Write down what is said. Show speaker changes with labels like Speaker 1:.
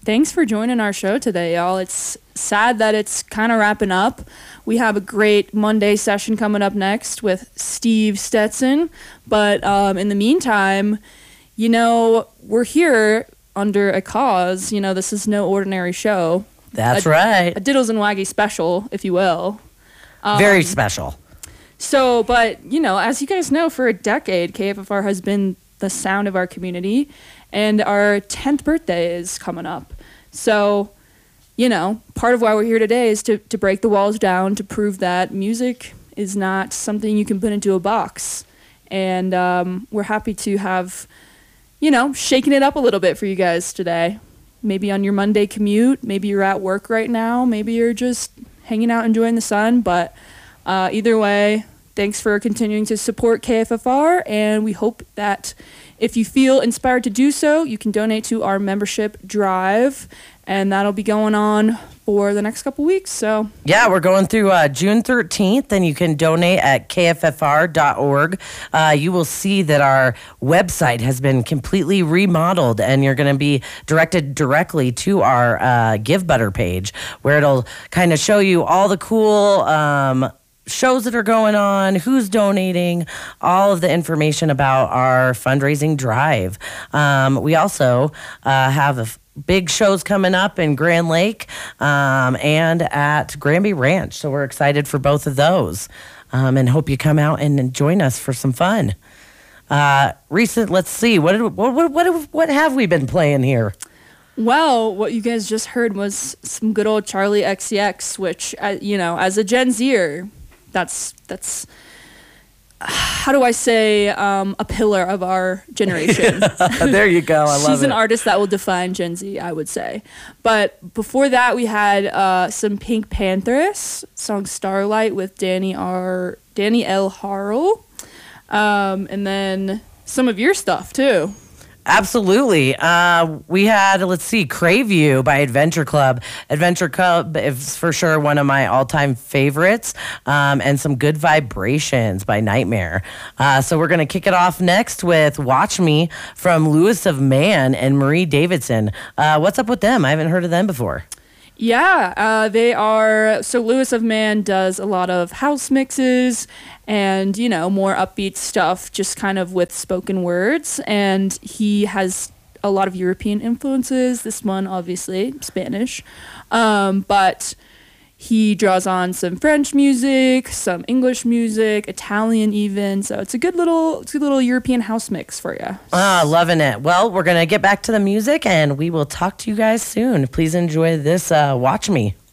Speaker 1: Thanks for joining our show today, y'all. It's sad that it's kind of wrapping up. We have a great Monday session coming up next with Steve Stetson. But in the meantime, we're here under a cause. This is no ordinary show.
Speaker 2: That's right.
Speaker 1: A Diddles and Waggy special, if you will.
Speaker 2: Very special.
Speaker 1: So, but, as you guys know, for a decade, KFFR has been the sound of our community, and our 10th birthday is coming up. So, part of why we're here today is to break the walls down, to prove that music is not something you can put into a box. And we're happy to have, shaking it up a little bit for you guys today. Maybe on your Monday commute, maybe you're at work right now, maybe you're just hanging out enjoying the sun. But either way, thanks for continuing to support KFFR, and we hope that if you feel inspired to do so, you can donate to our membership drive, and that'll be going on for the next couple weeks. So
Speaker 2: yeah, we're going through June 13th, and you can donate at kffr.org. You will see that our website has been completely remodeled, and you're going to be directed directly to our Give Butter page, where it'll kind of show you all the cool shows that are going on, who's donating, all of the information about our fundraising drive. We also have big shows coming up in Grand Lake and at Granby Ranch. So we're excited for both of those and hope you come out and join us for some fun. Let's see, what have we been playing here?
Speaker 1: Well, what you guys just heard was some good old Charlie XCX, which, as a Gen Zer, that's how do I say, a pillar of our generation.
Speaker 2: There you go. I love it.
Speaker 1: She's an artist that will define Gen Z, I would say. But before that, we had some Pink Panthers, song Starlight with Danny L. Harrell. And then some of your stuff, too.
Speaker 2: Absolutely. We had, Crave You by Adventure Club. Adventure Club is for sure one of my all-time favorites, and some Good Vibrations by Nightmare. So we're going to kick it off next with Watch Me from Lewis of Man and Marie Davidson. What's up with them? I haven't heard of them before.
Speaker 1: Yeah, they are. So Lewis of Man does a lot of house mixes and, more upbeat stuff, just kind of with spoken words. And he has a lot of European influences. This one, obviously, Spanish. But he draws on some French music, some English music, Italian even. So it's a good little European house mix for you.
Speaker 2: Loving it. Well, we're going to get back to the music, and we will talk to you guys soon. Please enjoy this Watch Me.